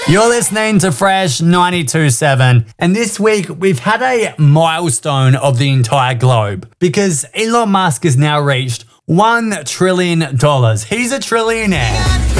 You're listening to Fresh 92.7, and this week we've had a milestone of the entire globe because Elon Musk has now reached $1 trillion. He's a trillionaire.